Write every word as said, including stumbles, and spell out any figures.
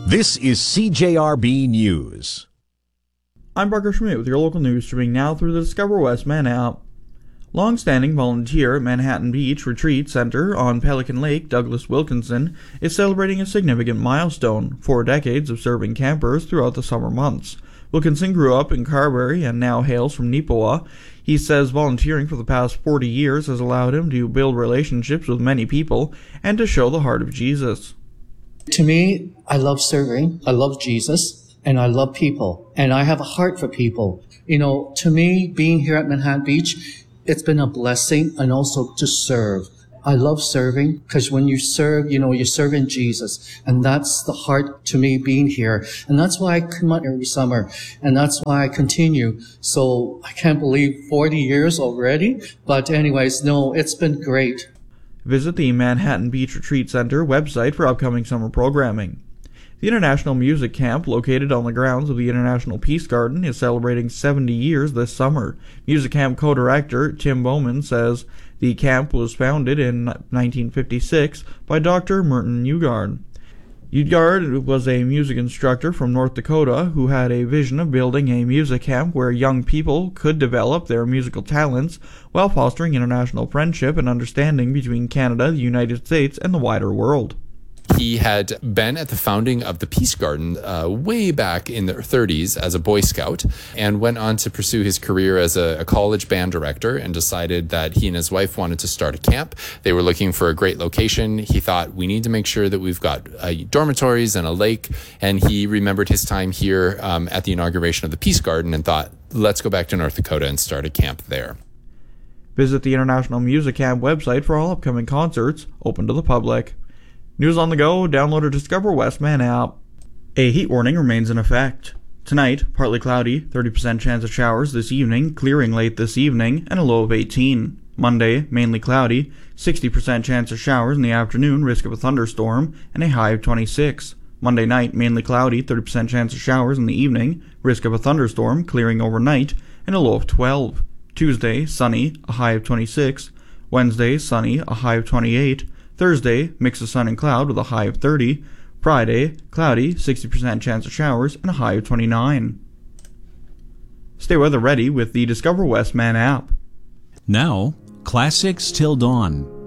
This is C J R B News. I'm Parker Schmidt with your local news, streaming now through the Discover West Man app. Long-standing volunteer at Manhattan Beach Retreat Center on Pelican Lake, Douglas Wilkinson, is celebrating a significant milestone, four decades of serving campers throughout the summer months. Wilkinson grew up in Carberry and now hails from Neepawa. He says volunteering for the past forty years has allowed him to build relationships with many people and to show the heart of Jesus. To me, I love serving, I love Jesus, and I love people, and I have a heart for people. You know, to me, being here at Manhattan Beach, it's been a blessing, and also to serve. I love serving because when you serve, you know, you're serving Jesus, and that's the heart to me being here. And that's why I come out every summer, and that's why I continue. So I can't believe forty years already, but anyways, no, it's been great. Visit the Manhattan Beach Retreat Center website for upcoming summer programming. The International Music Camp, located on the grounds of the International Peace Garden, is celebrating seventy years this summer. Music Camp co-director Tim Bowman says the camp was founded in nineteen fifty-six by Doctor Merton Ugard. Ugard was a music instructor from North Dakota who had a vision of building a music camp where young people could develop their musical talents while fostering international friendship and understanding between Canada, the United States, and the wider world. He had been at the founding of the Peace Garden uh, way back in the thirties as a Boy Scout, and went on to pursue his career as a, a college band director, and decided that he and his wife wanted to start a camp. They were looking for a great location. He thought, we need to make sure that we've got uh, dormitories and a lake, and he remembered his time here um, at the inauguration of the Peace Garden and thought, let's go back to North Dakota and start a camp there. Visit the International Music Camp website for all upcoming concerts, open to the public. News on the go, download or Discover West Man app. A heat warning remains in effect. Tonight, partly cloudy, thirty percent chance of showers this evening, clearing late this evening, and a low of eighteen. Monday, mainly cloudy, sixty percent chance of showers in the afternoon, risk of a thunderstorm, and a high of twenty-six. Monday night, mainly cloudy, thirty percent chance of showers in the evening, risk of a thunderstorm, clearing overnight, and a low of twelve. Tuesday, sunny, a high of twenty-six. Wednesday, sunny, a high of twenty-eight. Thursday, mix of sun and cloud with a high of thirty. Friday, cloudy, sixty percent chance of showers, and a high of twenty-nine. Stay weather ready with the Discover West Man app. Now, Classics Till Dawn.